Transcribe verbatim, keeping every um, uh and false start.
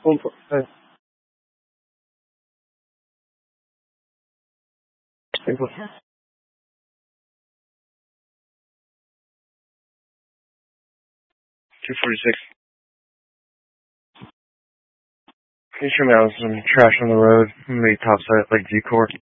One four. Hey. Thank you. Two forty six. Can you show me out some trash on the road? Maybe topside like G Corp.